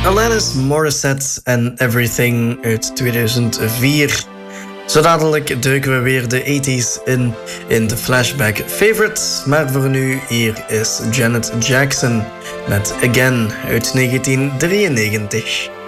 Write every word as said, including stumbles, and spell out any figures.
Alanis Morissette en Everything uit tweeduizend vier. Zo dadelijk duiken we weer de tachtiger in in de Flashback Favorites. Maar voor nu, hier is Janet Jackson met Again uit negentien drieënnegentig.